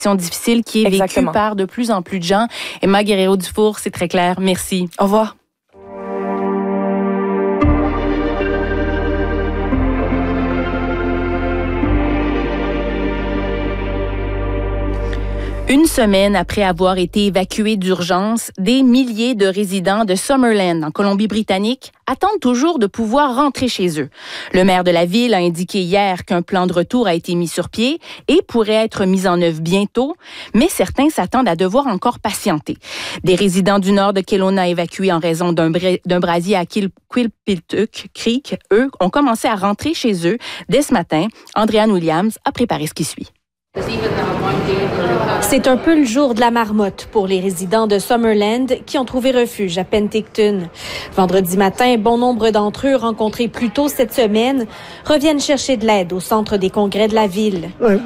difficile qui est vécue par de plus en plus de gens. Emma Guerrero-Dufour, c'est très clair. Merci. Au revoir. Une semaine après avoir été évacués d'urgence, des milliers de résidents de Summerland, en Colombie-Britannique, attendent toujours de pouvoir rentrer chez eux. Le maire de la ville a indiqué hier qu'un plan de retour a été mis sur pied et pourrait être mis en œuvre bientôt, mais certains s'attendent à devoir encore patienter. Des résidents du nord de Kelowna évacués en raison d'un brasier à Quilpiltuck Creek, eux, ont commencé à rentrer chez eux dès ce matin. Andréane Williams a préparé ce qui suit. C'est un peu le jour de la marmotte pour les résidents de Summerland qui ont trouvé refuge à Penticton. Vendredi matin, bon nombre d'entre eux, rencontrés plus tôt cette semaine, reviennent chercher de l'aide au centre des congrès de la ville.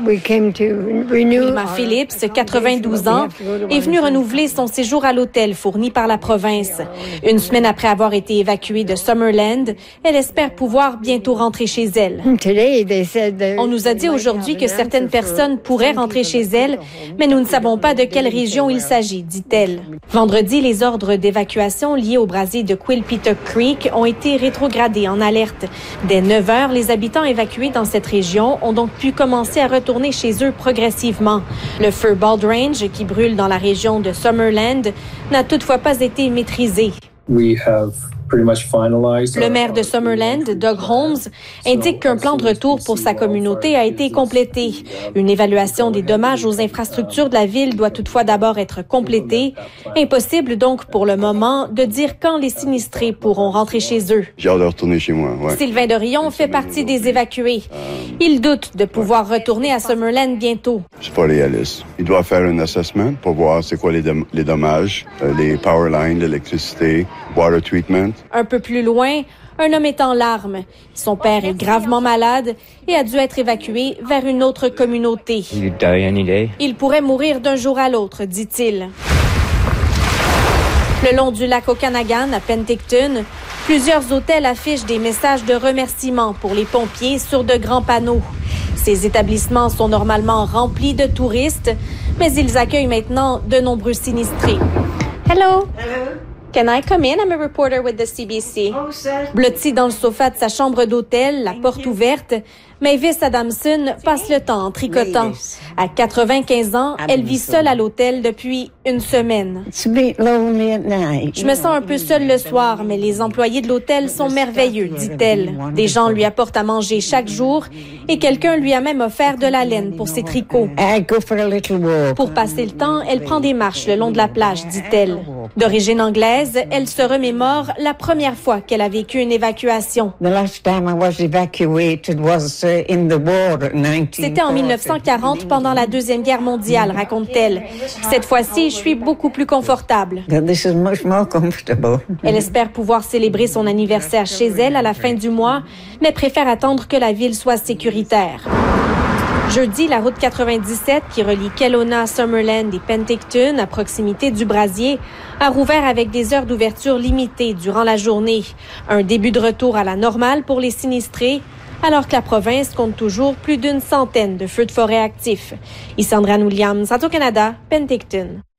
Wilma Phillips, 92 ans, est venue renouveler son séjour à l'hôtel fourni par la province. Une semaine après avoir été évacuée de Summerland, elle espère pouvoir bientôt rentrer chez elle. On nous a dit aujourd'hui que certaines personnes pourraient rentrer chez elles, mais nous ne savons pas de quelle région il s'agit, dit-elle. Vendredi, les ordres d'évacuation liés au brasier de Quilpiltuck Creek ont été rétrogradés en alerte. Dès 9 heures, les habitants évacués dans cette région ont donc pu commencer à retourner chez eux progressivement. Le feu Bald Range, qui brûle dans la région de Summerland, n'a toutefois pas été maîtrisé. Le maire de Summerland, Doug Holmes, indique qu'un plan de retour pour sa communauté a été complété. Une évaluation des dommages aux infrastructures de la ville doit toutefois d'abord être complétée. Impossible donc pour le moment de dire quand les sinistrés pourront rentrer chez eux. J'ai hâte de retourner chez moi. Ouais. Sylvain Dorion fait partie des évacués. Il doute de pouvoir retourner à Summerland bientôt. C'est pas réaliste. Il doit faire un assessment pour voir c'est quoi les dommages, les power lines, l'électricité, water treatment. Un peu plus loin, un homme est en larmes. Son père est gravement malade et a dû être évacué vers une autre communauté. Il pourrait mourir d'un jour à l'autre, dit-il. Le long du lac Okanagan, à Penticton, plusieurs hôtels affichent des messages de remerciement pour les pompiers sur de grands panneaux. Ces établissements sont normalement remplis de touristes, mais ils accueillent maintenant de nombreux sinistrés. Hello. Hello. Can I come in? I'm a reporter with the CBC. Blottie dans le sofa de sa chambre d'hôtel, la porte ouverte, Mavis Adamson passe le temps en tricotant. À 95 ans, elle vit seule à l'hôtel depuis une semaine. Je me sens un peu seule le soir, mais les employés de l'hôtel sont merveilleux, dit-elle. Des gens lui apportent à manger chaque jour et quelqu'un lui a même offert de la laine pour ses tricots. Pour passer le temps, elle prend des marches le long de la plage, dit-elle. D'origine anglaise, elle se remémore la première fois qu'elle a vécu une évacuation. C'était en 1940, pendant la Deuxième Guerre mondiale, raconte-t-elle. Cette fois-ci, je suis beaucoup plus confortable. Elle espère pouvoir célébrer son anniversaire chez elle à la fin du mois, mais préfère attendre que la ville soit sécuritaire. Jeudi, la route 97 qui relie Kelowna, Summerland et Penticton à proximité du brasier a rouvert avec des heures d'ouverture limitées durant la journée. Un début de retour à la normale pour les sinistrés, alors que la province compte toujours plus d'une centaine de feux de forêt actifs. Ici Andréane Williams, Radio-Canada, Penticton.